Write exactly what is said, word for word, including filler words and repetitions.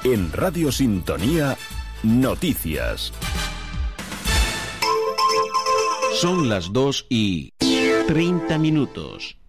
En Radio Sintonía, noticias. Son las dos y treinta minutos.